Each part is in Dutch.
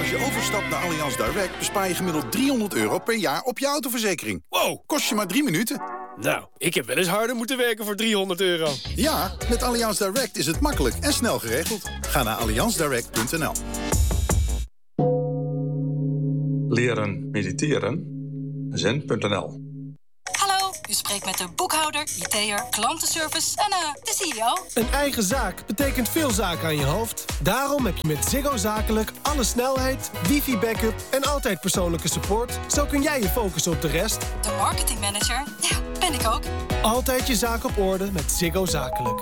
Als je overstapt naar Allianz Direct bespaar je gemiddeld €300 per jaar op je autoverzekering. Wow! Kost je maar 3 minuten. Nou, ik heb wel eens harder moeten werken voor €300. Ja, met Allianz Direct is het makkelijk en snel geregeld. Ga naar allianzdirect.nl. Leren mediteren. Zen.nl. Hallo, u spreekt met de boekhouder, IT'er, klantenservice en de CEO. Een eigen zaak betekent veel zaken aan je hoofd. Daarom heb je met Ziggo Zakelijk alle snelheid, wifi-backup en altijd persoonlijke support. Zo kun jij je focussen op de rest. De marketingmanager, ja, ben ik ook. Altijd je zaak op orde met Ziggo Zakelijk.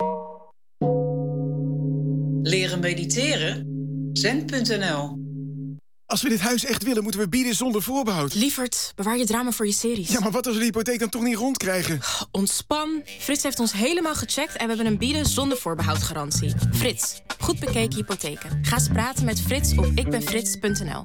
Leren mediteren? Zen.nl. Als we dit huis echt willen, moeten we bieden zonder voorbehoud. Lievert, bewaar je drama voor je series. Ja, maar wat als we de hypotheek dan toch niet rondkrijgen? Ontspan. Frits heeft ons helemaal gecheckt en we hebben een bieden zonder voorbehoud garantie. Frits, goed bekeken hypotheken. Ga eens praten met Frits op ikbenfrits.nl.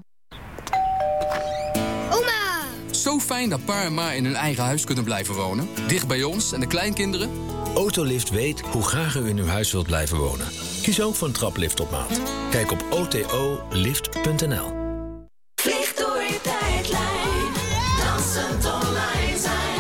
Oma! Zo fijn dat pa en ma in hun eigen huis kunnen blijven wonen. Dicht bij ons en de kleinkinderen. Autolift weet hoe graag u in uw huis wilt blijven wonen. Kies ook voor een traplift op maat. Kijk op otolift.nl. Vlieg door je tijdlijn, dansend online zijn.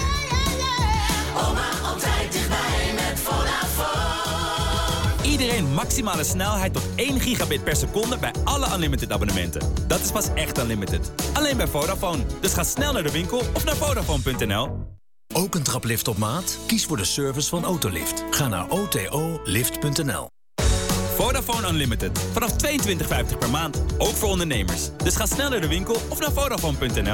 Oma altijd dichtbij met Vodafone. Iedereen maximale snelheid tot 1 gigabit per seconde bij alle Unlimited abonnementen. Dat is pas echt Unlimited. Alleen bij Vodafone. Dus ga snel naar de winkel of naar Vodafone.nl. Ook een traplift op maat? Kies voor de service van Autolift. Ga naar otolift.nl. Vodafone Unlimited. Vanaf $22,50 per maand. Ook voor ondernemers. Dus ga snel naar de winkel of naar Vodafone.nl.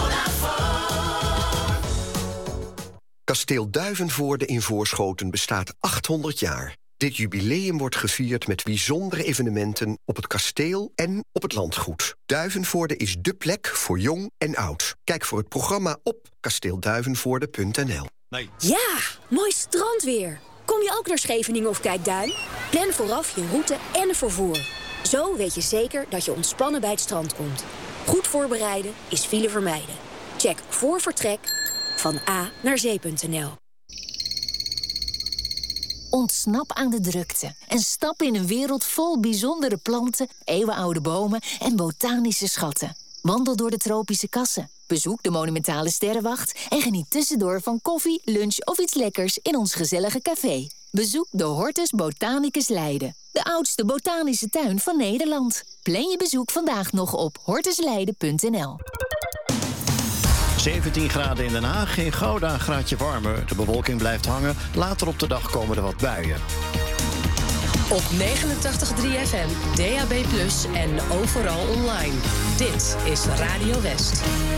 Kasteel Duivenvoorde in Voorschoten bestaat 800 jaar. Dit jubileum wordt gevierd met bijzondere evenementen op het kasteel en op het landgoed. Duivenvoorde is dé plek voor jong en oud. Kijk voor het programma op kasteelduivenvoorde.nl. Ja, mooi strandweer. Kom je ook naar Scheveningen of Kijkduin? Plan vooraf je route en vervoer. Zo weet je zeker dat je ontspannen bij het strand komt. Goed voorbereiden is file vermijden. Check voor vertrek van A naar zee.nl. Ontsnap aan de drukte en stap in een wereld vol bijzondere planten, eeuwenoude bomen en botanische schatten. Wandel door de tropische kassen, bezoek de monumentale sterrenwacht en geniet tussendoor van koffie, lunch of iets lekkers in ons gezellige café. Bezoek de Hortus Botanicus Leiden, de oudste botanische tuin van Nederland. Plan je bezoek vandaag nog op hortusleiden.nl. 17 graden in Den Haag, in Gouda een graadje warmer. De bewolking blijft hangen. Later op de dag komen er wat buien. Op 89.3 FM, DAB+ en overal online. Dit is Radio West.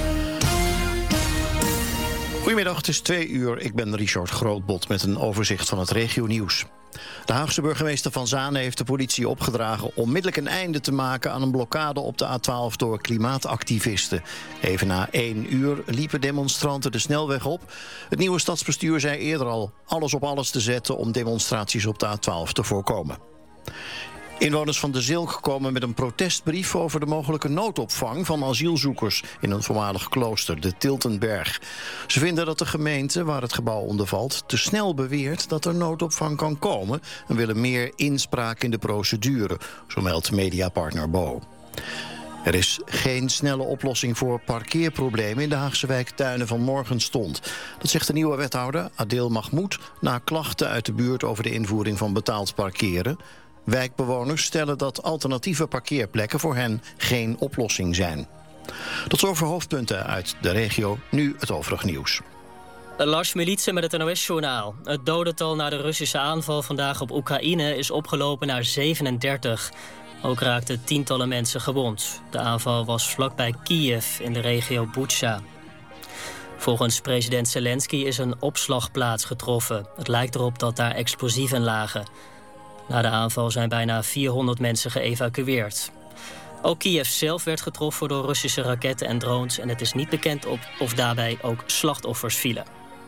Goedemiddag, het is 2 uur. Ik ben Richard Grootbot met een overzicht van het regionieuws. De Haagse burgemeester Van Zanen heeft de politie opgedragen onmiddellijk een einde te maken aan een blokkade op de A12 door klimaatactivisten. Even na 1 uur liepen demonstranten de snelweg op. Het nieuwe stadsbestuur zei eerder al alles op alles te zetten om demonstraties op de A12 te voorkomen. Inwoners van De Zilk komen met een protestbrief over de mogelijke noodopvang van asielzoekers in een voormalig klooster, de Tiltenberg. Ze vinden dat de gemeente, waar het gebouw onder valt, te snel beweert dat er noodopvang kan komen en willen meer inspraak in de procedure, zo meldt mediapartner Bo. Er is geen snelle oplossing voor parkeerproblemen in de Haagse wijk Tuinen van Morgenstond. Dat zegt de nieuwe wethouder Adeel Mahmoud na klachten uit de buurt over de invoering van betaald parkeren. Wijkbewoners stellen dat alternatieve parkeerplekken voor hen geen oplossing zijn. Tot zover hoofdpunten uit de regio, nu het overig nieuws. Lars Militsen met het NOS-journaal. Het dodental na de Russische aanval vandaag op Oekraïne is opgelopen naar 37. Ook raakten tientallen mensen gewond. De aanval was vlakbij Kiev in de regio Butsja. Volgens president Zelensky is een opslagplaats getroffen. Het lijkt erop dat daar explosieven lagen. Na de aanval zijn bijna 400 mensen geëvacueerd. Ook Kiev zelf werd getroffen door Russische raketten en drones en het is niet bekend of daarbij ook slachtoffers vielen.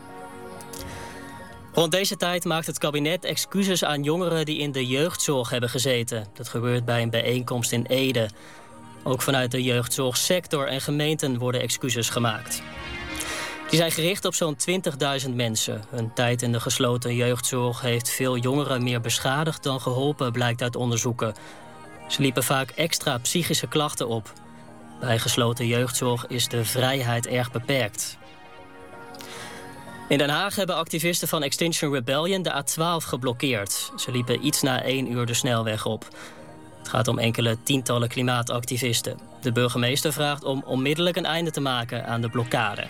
Rond deze tijd maakt het kabinet excuses aan jongeren die in de jeugdzorg hebben gezeten. Dat gebeurt bij een bijeenkomst in Ede. Ook vanuit de jeugdzorgsector en gemeenten worden excuses gemaakt. Die zijn gericht op zo'n 20.000 mensen. Hun tijd in de gesloten jeugdzorg heeft veel jongeren meer beschadigd dan geholpen, blijkt uit onderzoeken. Ze liepen vaak extra psychische klachten op. Bij gesloten jeugdzorg is de vrijheid erg beperkt. In Den Haag hebben activisten van Extinction Rebellion de A12 geblokkeerd. Ze liepen iets na 1 uur de snelweg op. Het gaat om enkele tientallen klimaatactivisten. De burgemeester vraagt om onmiddellijk een einde te maken aan de blokkade.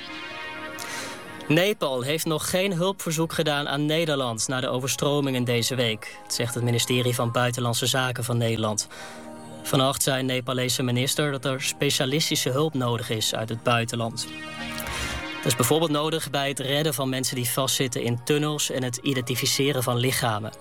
Nepal heeft nog geen hulpverzoek gedaan aan Nederland na de overstromingen deze week. Dat zegt het ministerie van Buitenlandse Zaken van Nederland. Vannacht zei een Nepalese minister dat er specialistische hulp nodig is uit het buitenland. Dat is bijvoorbeeld nodig bij het redden van mensen die vastzitten in tunnels en het identificeren van lichamen.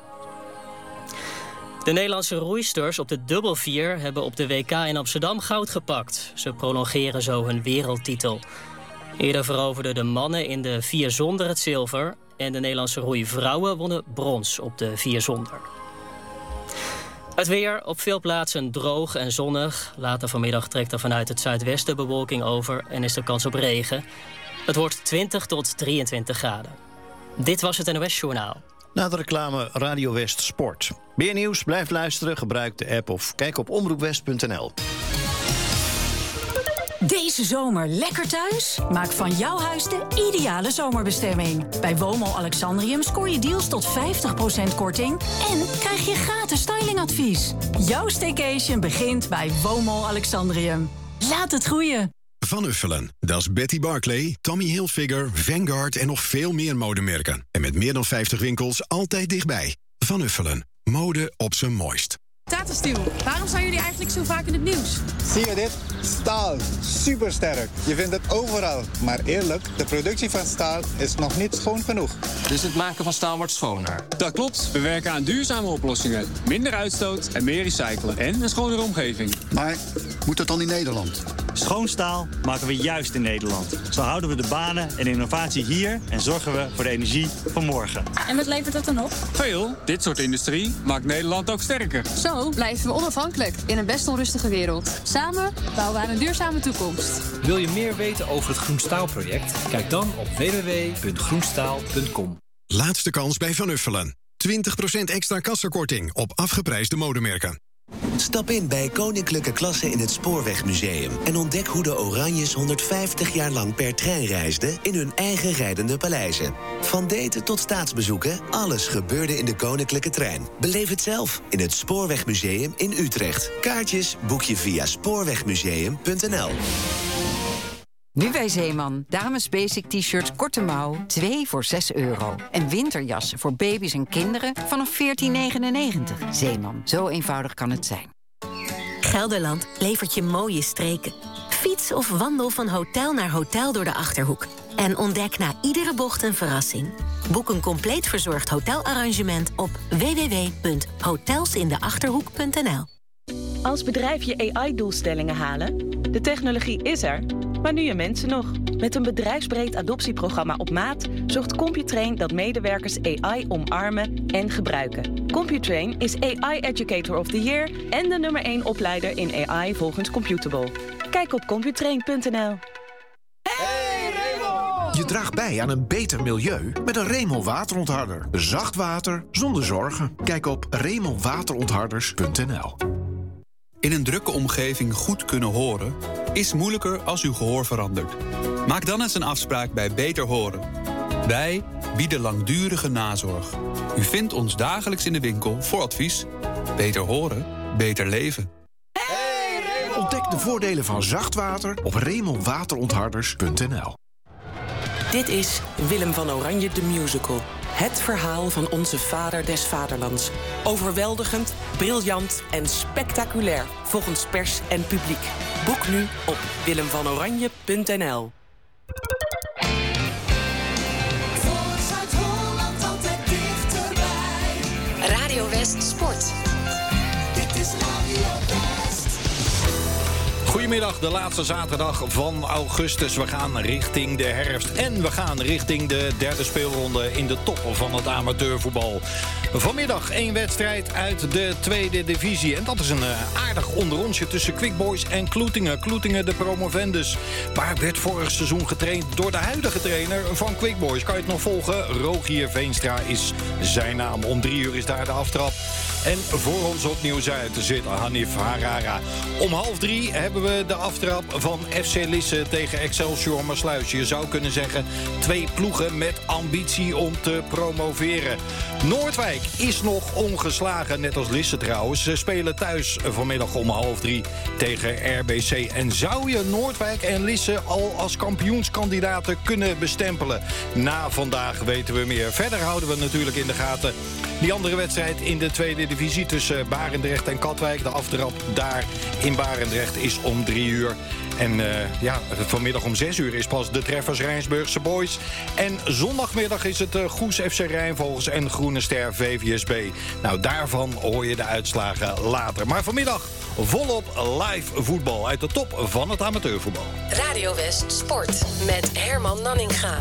De Nederlandse roeisters op de dubbelvier hebben op de WK in Amsterdam goud gepakt. Ze prolongeren zo hun wereldtitel. Eerder veroverden de mannen in de 4 zonder het zilver en de Nederlandse roeivrouwen wonnen brons op de 4 zonder. Het weer, op veel plaatsen droog en zonnig. Later vanmiddag trekt er vanuit het zuidwesten bewolking over en is er kans op regen. Het wordt 20 tot 23 graden. Dit was het NOS Journaal. Na de reclame Radio West Sport. Meer nieuws? Blijf luisteren, gebruik de app of kijk op omroepwest.nl. Deze zomer lekker thuis? Maak van jouw huis de ideale zomerbestemming. Bij Woonmall Alexandrium scoor je deals tot 50% korting en krijg je gratis stylingadvies. Jouw staycation begint bij Woonmall Alexandrium. Laat het groeien. Van Uffelen, dat is Betty Barclay, Tommy Hilfiger, Vanguard en nog veel meer modemerken. En met meer dan 50 winkels altijd dichtbij. Van Uffelen, mode op zijn mooist. Tata Steel, waarom zijn jullie eigenlijk zo vaak in het nieuws? Zie je dit? Staal. Supersterk. Je vindt het overal. Maar eerlijk, de productie van staal is nog niet schoon genoeg. Dus het maken van staal wordt schoner? Dat klopt. We werken aan duurzame oplossingen. Minder uitstoot en meer recyclen. En een schonere omgeving. Maar moet dat dan in Nederland? Schoon staal maken we juist in Nederland. Zo houden we de banen en innovatie hier en zorgen we voor de energie van morgen. En wat levert dat dan op? Veel. Dit soort industrie maakt Nederland ook sterker. Zo blijven we onafhankelijk in een best onrustige wereld. Samen bouwen we aan een duurzame toekomst. Wil je meer weten over het Groenstaalproject? Kijk dan op www.groenstaal.com. Laatste kans bij Van Uffelen. 20% extra kassakorting op afgeprijsde modemerken. Stap in bij Koninklijke Klasse in het Spoorwegmuseum en ontdek hoe de Oranjes 150 jaar lang per trein reisden in hun eigen rijdende paleizen. Van daten tot staatsbezoeken, alles gebeurde in de Koninklijke Trein. Beleef het zelf in het Spoorwegmuseum in Utrecht. Kaartjes boek je via spoorwegmuseum.nl. Nu bij Zeeman. Dames basic t-shirts korte mouw, 2 voor €6. En winterjassen voor baby's en kinderen vanaf €14,99. Zeeman, zo eenvoudig kan het zijn. Gelderland levert je mooie streken. Fiets of wandel van hotel naar hotel door de Achterhoek. En ontdek na iedere bocht een verrassing. Boek een compleet verzorgd hotelarrangement op www.hotelsindeachterhoek.nl. Als bedrijf je AI-doelstellingen halen? De technologie is er, maar nu je mensen nog. Met een bedrijfsbreed adoptieprogramma op maat zorgt Computrain dat medewerkers AI omarmen en gebruiken. Computrain is AI Educator of the Year en de nummer 1 opleider in AI volgens Computable. Kijk op computrain.nl. Je draagt bij aan een beter milieu met een Remel waterontharder. Zacht water zonder zorgen. Kijk op remelwaterontharders.nl. In een drukke omgeving goed kunnen horen is moeilijker als uw gehoor verandert. Maak dan eens een afspraak bij Beter Horen. Wij bieden langdurige nazorg. U vindt ons dagelijks in de winkel voor advies. Beter horen, beter leven. Ontdek de voordelen van zacht water op remelwaterontharders.nl. Dit is Willem van Oranje de Musical. Het verhaal van onze vader des vaderlands. Overweldigend, briljant en spectaculair volgens pers en publiek. Boek nu op willemvanoranje.nl. Radio West Sport. Dit is Radio West. Goedemiddag, de laatste zaterdag van augustus. We gaan richting de herfst en we gaan richting de derde speelronde in de top van het amateurvoetbal. Vanmiddag 1 wedstrijd uit de tweede divisie. En dat is een aardig onderrondje tussen Quick Boys en Kloetingen. Kloetingen, de promovendus. Maar werd vorig seizoen getraind door de huidige trainer van Quick Boys. Kan je het nog volgen? Rogier Veenstra is zijn naam. Om 3 uur is daar de aftrap. En voor ons op Nieuw-Zuid zit Hanif Harara. Om 2:30 hebben we de aftrap van FC Lisse tegen Excelsior Maassluis. Je zou kunnen zeggen 2 ploegen met ambitie om te promoveren. Noordwijk is nog ongeslagen, net als Lisse trouwens. Ze spelen thuis vanmiddag om 2:30 tegen RBC. En zou je Noordwijk en Lisse al als kampioenskandidaten kunnen bestempelen? Na vandaag weten we meer. Verder houden we natuurlijk in de gaten die andere wedstrijd in de tweede divisie tussen Barendrecht en Katwijk. De aftrap daar in Barendrecht is om 3:00. En vanmiddag om 6:00 is pas de treffers Rijnsburgse Boys. En zondagmiddag is het Goes FC Rijnvogels en Groene Ster VVSB. Nou, daarvan hoor je de uitslagen later. Maar vanmiddag volop live voetbal uit de top van het amateurvoetbal. Radio West Sport met Herman Nanninga.